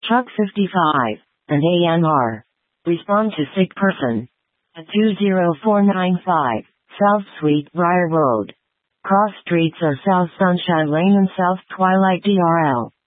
Truck 55, and AMR. Respond to sick person. At 20495, South Sweet Briar Road. Cross streets are South Sunshine Lane and South Twilight DRL.